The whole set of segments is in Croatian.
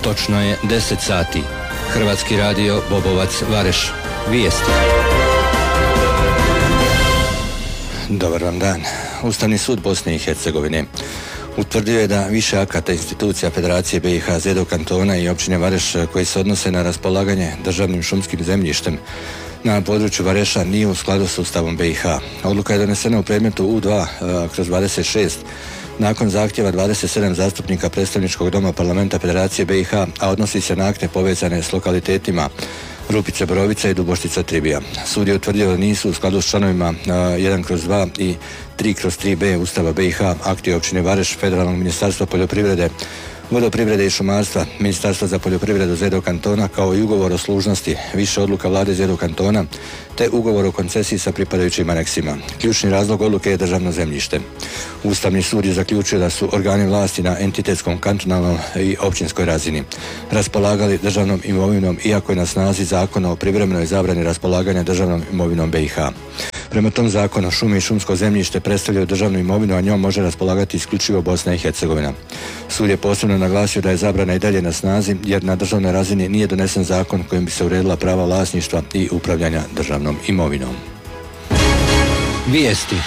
Točno je 10 sati. Hrvatski radio Bobovac Vareš. Vijesti. Dobar vam dan. Ustavni sud Bosne i Hercegovine utvrdio je da više akata institucija Federacije BiH, ZEDO kantona i općine Vareš koji se odnose na raspolaganje državnim šumskim zemljištem na području Vareša nije u skladu s Ustavom BiH. Odluka je donesena u predmetu U2/26 nakon zahtjeva 27 zastupnika predstavničkog doma parlamenta Federacije BiH, a odnosi se na akte povezane s lokalitetima Rupice Borovica i Duboštica Tribija. Sud je utvrdio da nisu u skladu s članovima 1/2 i 3/3b Ustava BiH akti općine Vareš, Federalnog ministarstva poljoprivrede, vodoprivrede i šumarstva, Ministarstva za poljoprivredu ZEDO kantona, kao i ugovor o služnosti, više odluka vlade ZEDO kantona, te ugovor o koncesiji sa pripadajućim aneksima. Ključni razlog odluke je državno zemljište. Ustavni sud je zaključio da su organi vlasti na entitetskom, kantonalnom i općinskoj razini raspolagali državnom imovinom, iako je na snazi Zakon o privremenoj zabrani raspolaganja državnom imovinom BiH. Prema tom zakonu šume i šumsko zemljište predstavljaju državnu imovinu, a njom može raspolagati isključivo Bosna i Hercegovina. Sud je posebno naglasio da je zabrana i dalje na snazi, jer na državnoj razini nije donesen zakon kojim bi se uredila prava vlasništva i upravljanja državnom imovinom. Vijesti.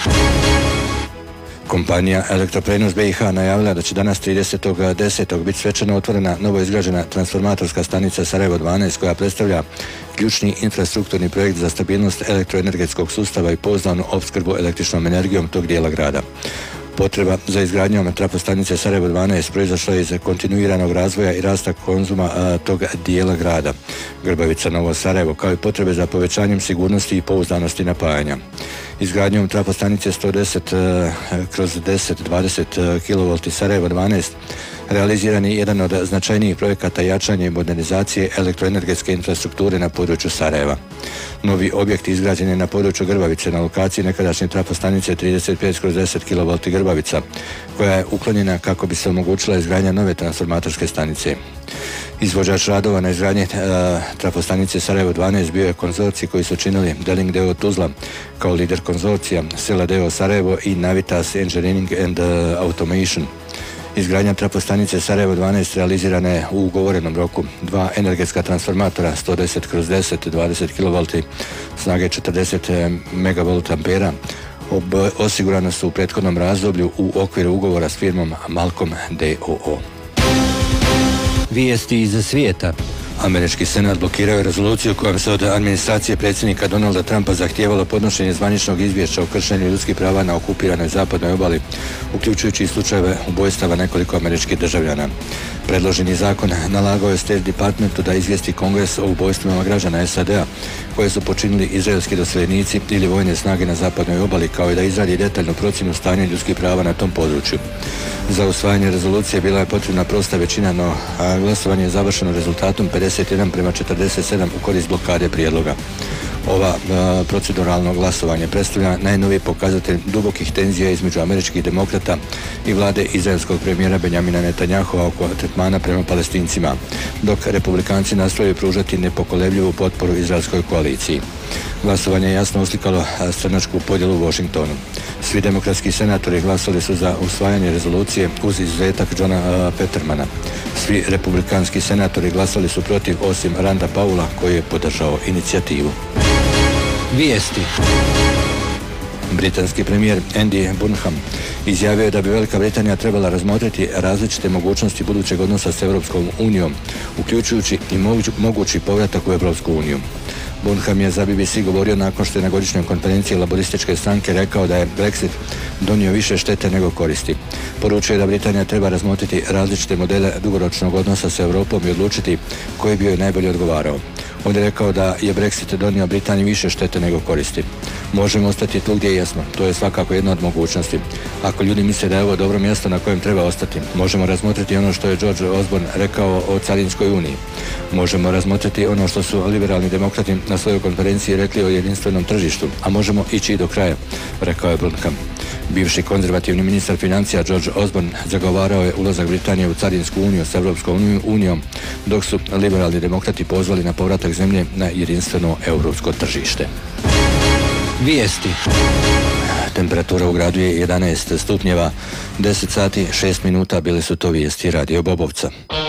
Kompanija Elektroprenos BiH najavila da će danas 30.10. biti svečano otvorena novoizgrađena transformatorska stanica Sarajevo 12 koja predstavlja ključni infrastrukturni projekt za stabilnost elektroenergetskog sustava i pouzdanu opskrbu električnom energijom tog dijela grada. Potreba za izgradnjom trafostanice Sarajevo 12 proizašla je iz kontinuiranog razvoja i rasta konzuma tog dijela grada, Grbavica, Novo Sarajevo, kao i potrebe za povećanjem sigurnosti i pouzdanosti napajanja. Izgradnjom trafostanice 110/10 20 kV Sarajevo 12 realiziran je jedan od značajnijih projekata jačanja i modernizacije elektroenergetske infrastrukture na području Sarajeva. Novi objekt izgrađen je na području Grbavice na lokaciji nekadašnje trafostanice 35/10 kV Grbavica, koja je uklonjena kako bi se omogućila izgradnja nove transformatorske stanice. Izvođač radova na izgradnji trafostanice Sarajevo 12 bio je konzorcij koji su činili Deling d.o. Tuzla kao lider konzorcija, Sela d.o. Sarajevo i Navitas Engineering and Automation. Izgradnja trafostanice Sarajevo 12 realizirana je u ugovorenom roku. Dva energetska transformatora 110/10 20 kV snage 40 MVA osigurano su u prethodnom razdoblju u okviru ugovora s firmom Malcolm d.o.o. Vijesti iz svijeta. Američki senat blokirao je rezoluciju kojom se od administracije predsjednika Donalda Trumpa zahtijevalo podnošenje zvaničnog izvješća o kršenju ljudskih prava na okupiranoj zapadnoj obali, uključujući i slučajeve ubojstava nekoliko američkih državljana. Predloženi zakon nalagao je State Departmentu da izvijesti Kongres o ubojstvima građana SAD-a koje su počinili izraelski doseljenici ili vojne snage na zapadnoj obali, kao i da izradi detaljnu procjenu stanja ljudskih prava na tom području. Za usvajanje rezolucije bila je potrebna prosta većina, no glasovanje je završeno rezultatom 51:47 u korist blokade prijedloga. Ova proceduralno glasovanje predstavlja najnoviji pokazatelj dubokih tenzija između američkih demokrata i vlade izraelskog premijera Benjamina Netanjahua oko tretmana prema Palestincima, dok republikanci nastavljaju pružati nepokolebljivu potporu izraelskoj koaliciji. Glasovanje je jasno uslikalo stranačku podjelu u Washingtonu. Svi demokratski senatori glasali su za usvajanje rezolucije uz izuzetak Johna Petermana. Svi republikanski senatori glasali su protiv, osim Randa Paula koji je podržao inicijativu. Vijesti. Britanski premijer Andy Burnham izjavio je da bi Velika Britanija trebala razmotriti različite mogućnosti budućeg odnosa s Europskom unijom, uključujući i mogući povratak u Europsku uniju. Burnham je za BBC govorio nakon što je na godišnjoj konferenciji laborističke stranke rekao da je Brexit donio više štete nego koristi. Poručio je da Britanija treba razmotriti različite modele dugoročnog odnosa s Europom i odlučiti koji bi joj najbolje odgovarao. On je rekao da je Brexit donio Britaniji više štete nego koristi. Možemo ostati tu gdje jesmo, to je svakako jedna od mogućnosti. Ako ljudi misle da je ovo dobro mjesto na kojem treba ostati, možemo razmotriti ono što je George Osborne rekao o Carinskoj uniji. Možemo razmotriti ono što su liberalni demokrati na svojoj konferenciji rekli o jedinstvenom tržištu, a možemo ići i do kraja, rekao je Burnham. Bivši konzervativni ministar financija George Osborne zagovarao je ulazak Britanije u Carinsku uniju s Europskom unijom, dok su liberalni demokrati pozvali na povratak zemlje na jedinstveno europsko tržište. Vijesti. Temperatura u gradu je 11 stupnjeva, 10 sati 6 minuta, bile su to vijesti Radio Bobovca.